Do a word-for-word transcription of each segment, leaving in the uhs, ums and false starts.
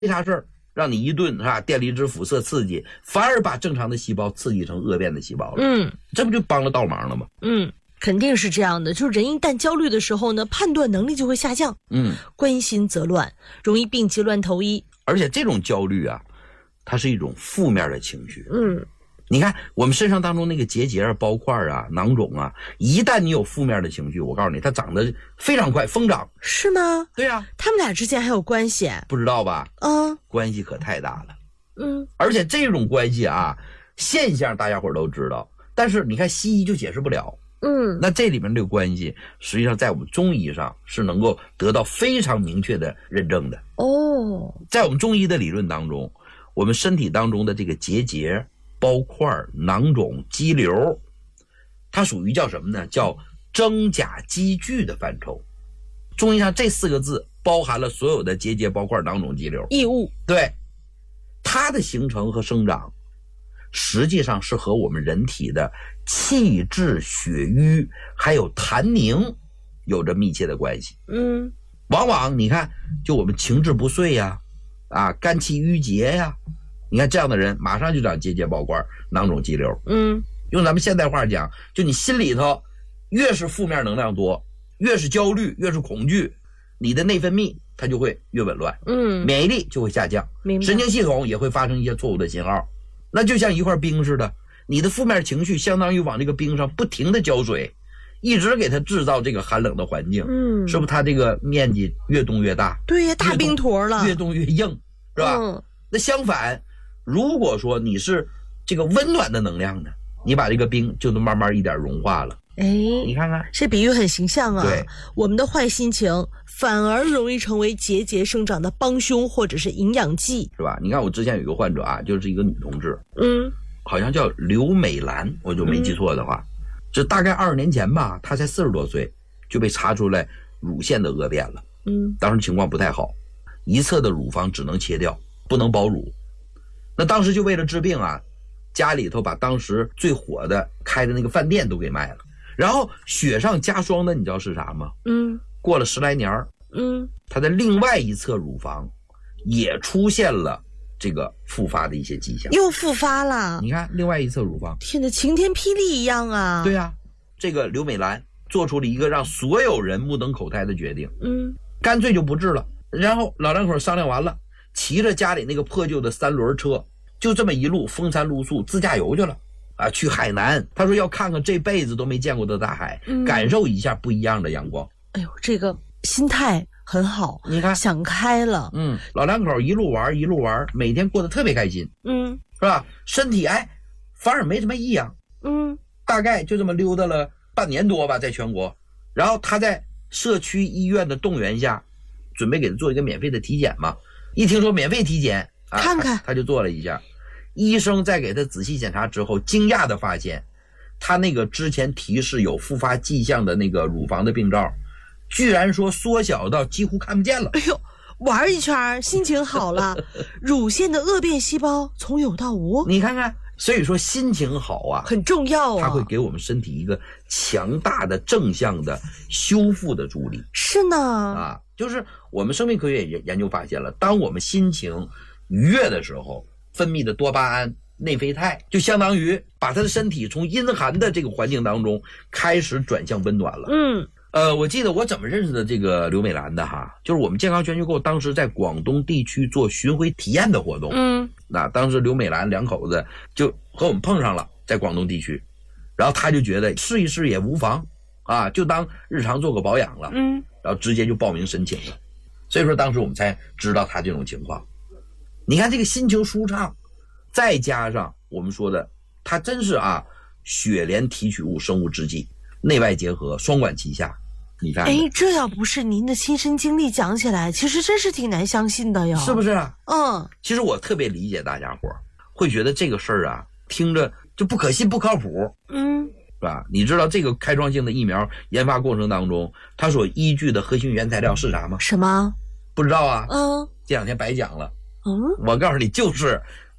没啥事儿，让你一顿是吧？电离子辐射刺激，反而把正常的细胞刺激成恶变的细胞了。 嗯， 这不就帮了倒忙了吗？ 嗯，肯定是这样的。就是人一旦焦虑的时候呢，判断能力就会下降。 嗯， 关心则乱，容易病急乱投医。 而且这种焦虑啊，它是一种负面的情绪。 嗯。 你看我们身上当中那个结节啊、包块啊、囊肿啊，一旦你有负面的情绪，我告诉你，它长得非常快，疯长。 是吗？ 对啊， 他们俩之间还有关系？ 不知道吧？ 嗯， 关系可太大了。 嗯， 而且这种关系啊，现象大家伙都知道，但是你看西医就解释不了。 嗯， 那这里面这个关系，实际上在我们中医上是能够得到非常明确的认证的。 哦， 在我们中医的理论当中，我们身体当中的这个结节、包块、囊肿、肌瘤，它属于叫什么呢？叫真假积聚的范畴。中医上这四个字包含了所有的结节、包块、囊肿、肌瘤。 异物。 对，它的形成和生长，实际上是和我们人体的气滞、血瘀还有痰凝有着密切的关系。 嗯， 往往你看，就我们情志不遂呀，啊，肝气郁结呀，你看这样的人马上就长结节、包块、囊肿、肌瘤。 嗯， 用咱们现代话讲，就你心里头越是负面能量多，越是焦虑，越是恐惧，你的内分泌它就会越紊乱， 嗯， 免疫力就会下降， 明白。 神经系统也会发生一些错误的信号。那就像一块冰似的，你的负面情绪相当于往这个冰上不停的浇水，一直给它制造这个寒冷的环境。嗯，是不是它这个面积越冻越大？ 对呀，大冰坨了， 越冻越硬，是吧？ 嗯， 那相反，如果说你是这个温暖的能量呢，你把这个冰就能慢慢一点融化了。 哎， 你看看， 这比喻很形象啊。 对， 我们的坏心情反而容易成为结节生长的帮凶或者是营养剂， 是吧？你看我之前有一个患者啊，就是一个女同志， 嗯， 好像叫刘美兰，我就没记错的话，嗯、这大概二十年前吧，她才四十多岁就被查出来乳腺的恶变了。嗯，当时情况不太好，一侧的乳房只能切掉，不能保乳。那当时就为了治病啊，家里头把当时最火的开的那个饭店都给卖了。然后雪上加霜的，你知道是啥吗？嗯，过了十来年，嗯，他的另外一侧乳房也出现了这个复发的一些迹象， 又复发了。 你看另外一侧乳房， 天哪，晴天霹雳一样啊！ 对啊，这个刘美兰做出了一个让所有人目瞪口呆的决定，嗯，干脆就不治了。然后老两口商量完了，骑着家里那个破旧的三轮车，就这么一路风餐露宿自驾游去了。啊，去海南，他说要看看这辈子都没见过的大海，嗯、感受一下不一样的阳光。 哎呦，这个心态很好， 你看想开了。 嗯，老两口一路玩一路玩，每天过得特别开心。嗯，是吧？身体哎，反而没什么异样。嗯，大概就这么溜达了半年多吧，在全国。然后他在社区医院的动员下，准备给他做一个免费的体检嘛。一听说免费体检，啊、 看看他，他就做了一下。医生在给他仔细检查之后，惊讶地发现，他那个之前提示有复发迹象的那个乳房的病灶，居然说缩小到几乎看不见了。 哎呦，玩一圈心情好了，乳腺的恶变细胞从有到无。 你看看，所以说心情好啊， 很重要啊， 它会给我们身体一个强大的正向的修复的助力。 是呢， 啊，就是我们生命科学研究发现了，当我们心情愉悦的时候，分泌的多巴胺、内啡肽就相当于把他的身体从阴寒的这个环境当中开始转向温暖了。嗯，呃，我记得我怎么认识的这个刘美兰的哈，就是我们健康全球购当时在广东地区做巡回体验的活动。嗯，那当时刘美兰两口子就和我们碰上了，在广东地区，然后他就觉得试一试也无妨啊，就当日常做个保养了。嗯，然后直接就报名申请了，所以说当时我们才知道他这种情况。你看这个心情舒畅，再加上我们说的，它真是啊，血莲提取物生物制剂，内外结合，双管齐下。你看， 哎，这要不是您的亲身经历讲起来，其实真是挺难相信的哟， 是不是啊？ 嗯， 其实我特别理解大家伙会觉得这个事儿啊，听着就不可信、不靠谱。嗯，是吧？你知道这个开创性的疫苗研发过程当中，它所依据的核心原材料是啥吗？ 什么？ 不知道啊？ 嗯， 这两天白讲了。 嗯， 我告诉你，就是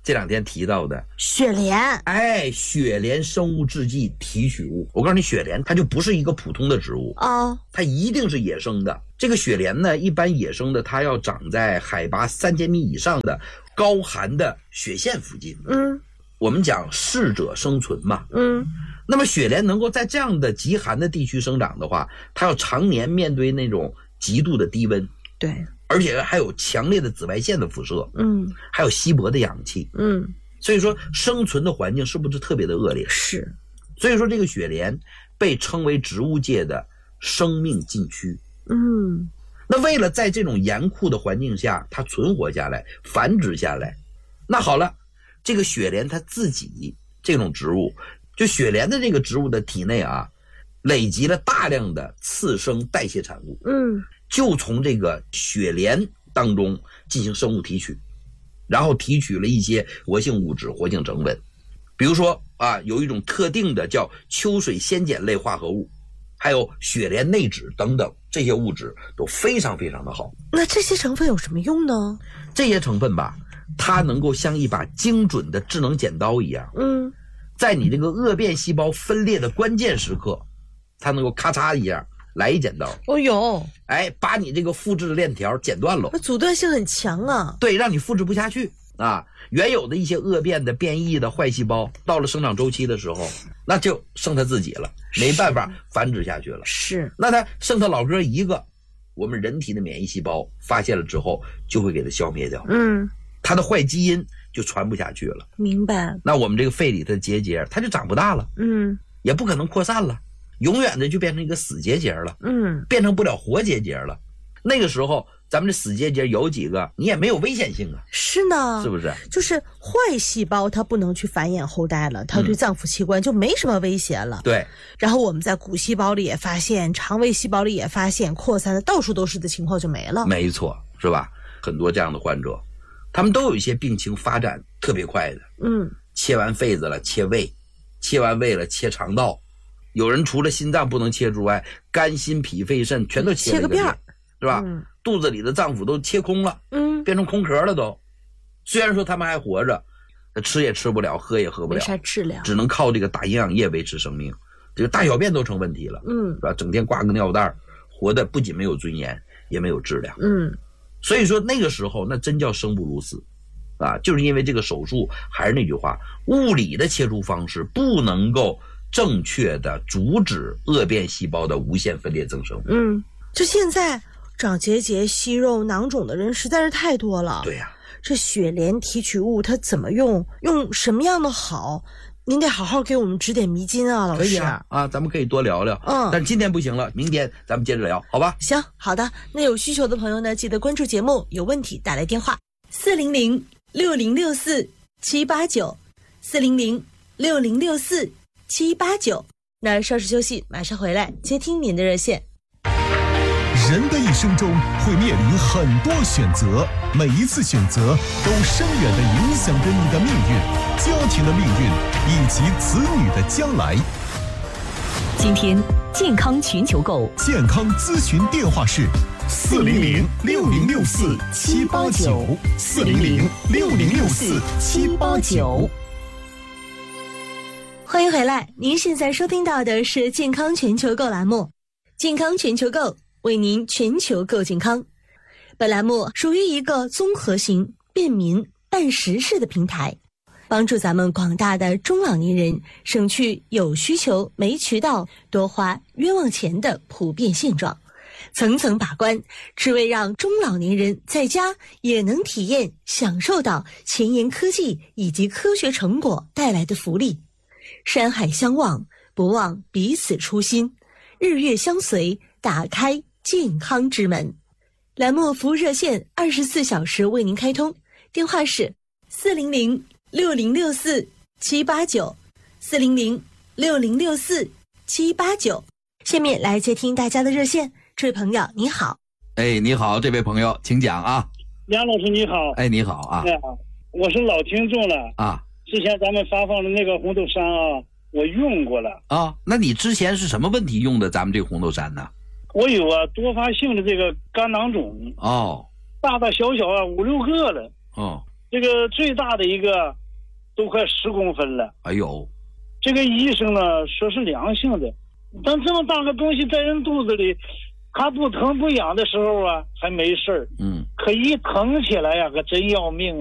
这两天提到的雪莲， 哎，雪莲生物制剂提取物。我告诉你，雪莲它就不是一个普通的植物啊、哦， 它一定是野生的。这个雪莲呢，一般野生的它要长在海拔三千米以上的高寒的雪线附近。 嗯， 我们讲适者生存嘛。 嗯， 那么雪莲能够在这样的极寒的地区生长的话，它要常年面对那种极度的低温， 对， 而且还有强烈的紫外线的辐射， 嗯， 还有稀薄的氧气， 嗯， 所以说生存的环境是不是特别的恶劣？ 是， 所以说这个雪莲被称为植物界的生命禁区。 嗯， 那为了在这种严酷的环境下它存活下来繁殖下来，那好了，这个雪莲它自己这种植物，就雪莲的这个植物的体内啊，累积了大量的次生代谢产物， 嗯， 就从这个雪莲当中进行生物提取，然后提取了一些活性物质、活性成分，比如说啊，有一种特定的叫秋水仙碱类化合物，还有雪莲内酯等等，这些物质都非常非常的好。 那这些成分有什么用呢？ 这些成分吧，它能够像一把精准的智能剪刀一样， 嗯， 在你这个恶变细胞分裂的关键时刻，它能够咔嚓一下来一剪刀， 哦有， 哎，把你这个复制的链条剪断了， 那阻断性很强啊。 对，让你复制不下去啊。原有的一些恶变的、变异的坏细胞，到了生长周期的时候，那就剩它自己了，没办法繁殖下去了。 是， 那它剩它老哥一个，我们人体的免疫细胞发现了之后，就会给它消灭掉。 嗯， 它的坏基因就传不下去了。 明白。 那我们这个肺里的结节，它就长不大了， 嗯， 也不可能扩散了，永远的就变成一个死结节了， 嗯， 变成不了活结节了。那个时候，咱们这死结节有几个，你也没有危险性啊， 是呢， 是不是？ 就是坏细胞它不能去繁衍后代了，它对脏腑器官就没什么威胁了。 对。 然后我们在骨细胞里也发现，肠胃细胞里也发现，扩散的到处都是的情况就没了。 没错，是吧？很多这样的患者，他们都有一些病情发展特别快的。 嗯， 切完肺子了，切胃；切完胃了，切肠道。有人除了心脏不能切之外，肝、心、脾、肺、肾全都切了一个遍，是吧？嗯，肚子里的脏腑都切空了， 嗯， 变成空壳了都。虽然说他们还活着，吃也吃不了，喝也喝不了， 没啥质量， 只能靠这个打营养液维持生命。这个大小便都成问题了， 嗯， 是吧？整天挂个尿袋，活的不仅没有尊严，也没有质量。 嗯， 所以说那个时候那真叫生不如死。啊，就是因为这个手术，还是那句话，物理的切除方式不能够正确的阻止恶变细胞的无限分裂增生。 嗯，就现在长结节、息肉、囊肿的人实在是太多了。 对呀、啊， 这雪莲提取物它怎么用？用什么样的好？您得好好给我们指点迷津啊，老师。 可以啊，啊，咱们可以多聊聊。嗯，但是今天不行了，明天咱们接着聊，好吧？ 行，好的。那有需求的朋友呢，记得关注节目，有问题打来电话四零零六零六四七八九四零零六零六四七八九。那稍事休息，马上回来接听您的热线。 人的一生中会面临很多选择，每一次选择都深远地影响着你的命运、家庭的命运以及子女的将来。 今天健康全球购健康咨询电话是四零零六零六四七八九四零零六零六四七八九。 欢迎回来，您现在收听到的是健康全球购栏目，健康全球购为您全球购健康。本栏目属于一个综合型、便民、办实事的平台，帮助咱们广大的中老年人省去有需求没渠道、多花冤枉钱的普遍现状，层层把关，只为让中老年人在家也能体验享受到前沿科技以及科学成果带来的福利。山海相望，不忘彼此初心，日月相随，打开健康之门。栏目服务热线二十四小时为您开通，电话是四零零六零六四七八九四零零六零六四七八九。下面来接听大家的热线，这位朋友你好。 哎，你好，这位朋友，请讲啊。 杨老师你好。 哎，你好啊。 哎，我是老听众了啊。 之前咱们发放的那个红豆杉啊，我用过了啊。那你之前是什么问题用的咱们这个红豆杉呢？ 我有啊，多发性的这个肝囊肿哦， 大大小小啊五六个了。 哦， 这个最大的一个都快十公分了。 哎呦， 这个医生呢说是良性的，但这么大个东西在人肚子里，它不疼不痒的时候啊还没事儿， 嗯， 可一疼起来呀、可真要命。